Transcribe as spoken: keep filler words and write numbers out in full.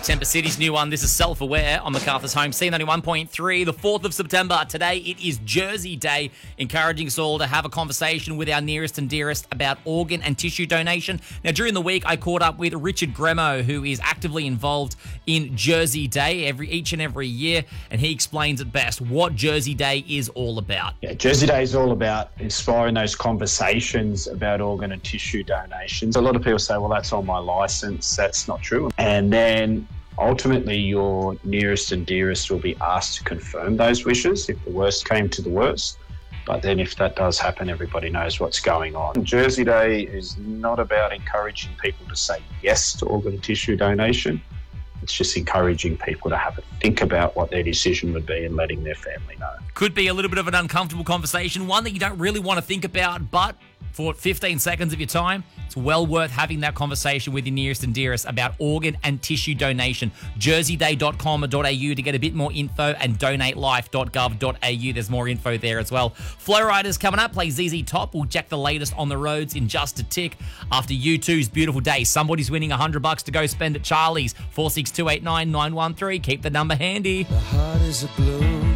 Temper City's new one. This is Self-Aware on MacArthur's Home. C ninety-one point three, the fourth of September. Today it is Jersey Day, encouraging us all to have a conversation with our nearest and dearest about organ and tissue donation. Now, during the week, I caught up with Richard Gremo, who is actively involved in Jersey Day every each and every year, and he explains it best what Jersey Day is all about. Yeah, Jersey Day is all about inspiring those conversations about organ and tissue donations. A lot of people say, well, that's on my license. That's not true. And then ultimately, your nearest and dearest will be asked to confirm those wishes if the worst came to the worst. But then if that does happen, everybody knows what's going on. Jersey Day is not about encouraging people to say yes to organ and tissue donation. It's just encouraging people to have a think about what their decision would be and letting their family know. Could be a little bit of an uncomfortable conversation, one that you don't really want to think about, but for fifteen seconds of your time, it's well worth having that conversation with your nearest and dearest about organ and tissue donation. jersey day dot com dot a u to get a bit more info, and donate life dot gov dot a u. There's more info there as well. Flow Riders coming up, play Z Z Top. We'll check the latest on the roads in just a tick. After U two's Beautiful Day, somebody's winning one hundred bucks to go spend at Charlie's. four six two eight nine nine one three. Keep the number handy. The heart is a blue.